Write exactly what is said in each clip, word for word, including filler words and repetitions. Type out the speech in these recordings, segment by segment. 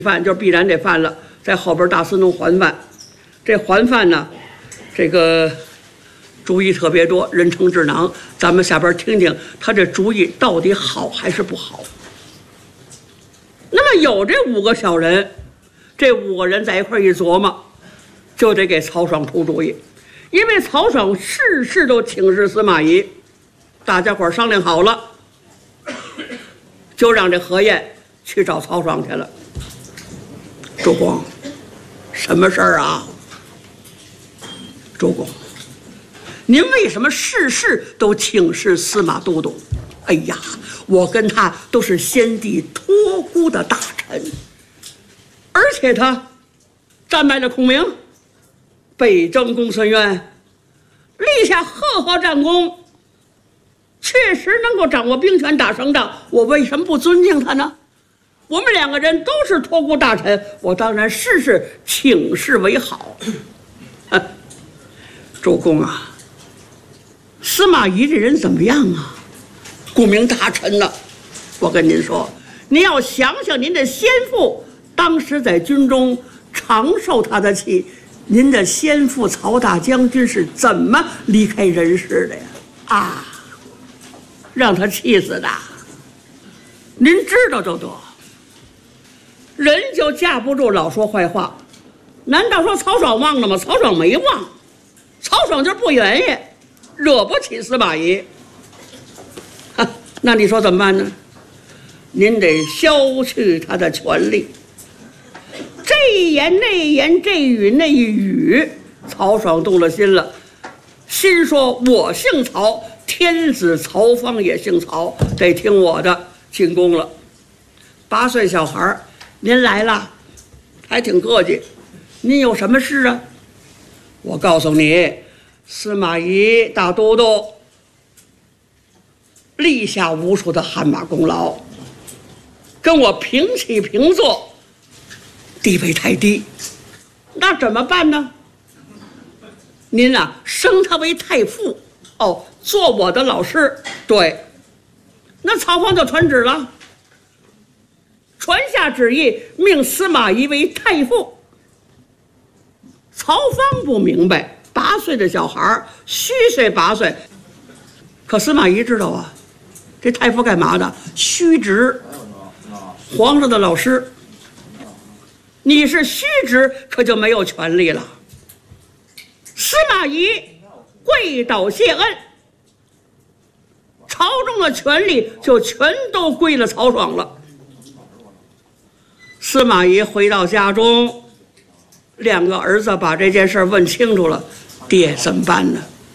犯就必然得犯了，在后边大司农还犯，这还犯呢，这个主意特别多，人称智囊。咱们下边听听他这主意到底好还是不好。那么有这五个小人，这五个人在一块一琢磨，就得给曹爽出主意，因为曹爽事事都请示司马懿，大家伙商量好了，就让这何晏去找曹爽去了。主公，什么事儿啊？主公，您为什么事事都请示司马都督？哎呀，我跟他都是先帝托孤的大臣，而且他战败了孔明，北征公孙渊，立下赫赫战功，确实能够掌握兵权打胜仗，我为什么不尊敬他呢？我们两个人都是托孤大臣，我当然事事请示为好。主公啊，司马懿这人怎么样啊？顾名大臣呢？我跟您说，您要想想您的先父当时在军中常受他的气，您的先父曹大将军是怎么离开人世的呀？啊，让他气死的，您知道就得。人就架不住老说坏话，难道说曹爽忘了吗？曹爽没忘，曹爽就是不愿意，惹不起司马懿。那你说怎么办呢？您得消去他的权力。这一言那一言，这一语那一语，曹爽动了心了，心说我姓曹，天子曹芳也姓曹，得听我的，进宫了。八岁小孩，您来了，还挺客气。您有什么事啊？我告诉你，司马懿大都督立下无数的汗马功劳，跟我平起平坐，地位太低，那怎么办呢？您啊，升他为太傅，哦，做我的老师。对，那曹芳就传旨了，传下旨意，命司马懿为太傅。曹芳不明白，八岁的小孩，虚岁八岁，可司马懿知道啊，这太傅干嘛的？虚职，皇上的老师。你是虚职，可就没有权利了。司马懿跪倒谢恩，朝中的权力就全都归了曹爽了。司马懿回到家中，两个儿子把这件事问清楚了，爹怎么办呢？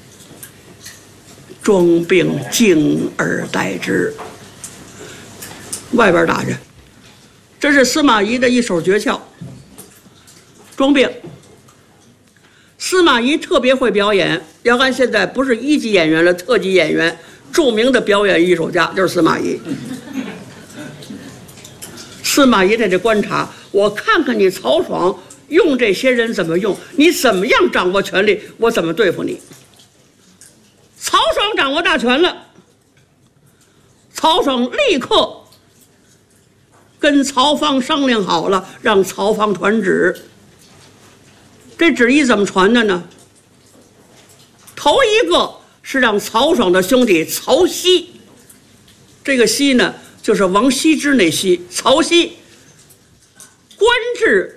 装病静而待之。外边打去，这是司马懿的一手诀窍。装病，司马懿特别会表演，要按现在不是一级演员了，特级演员，著名的表演艺术家就是司马懿。司马懿在这观察，我看看你曹爽用这些人怎么用，你怎么样掌握权力，我怎么对付你。曹爽掌握大权了，曹爽立刻跟曹芳商量好了，让曹芳传旨。这旨意怎么传的呢？头一个是让曹爽的兄弟曹熙，这个熙呢就是王羲之那熙，曹熙官至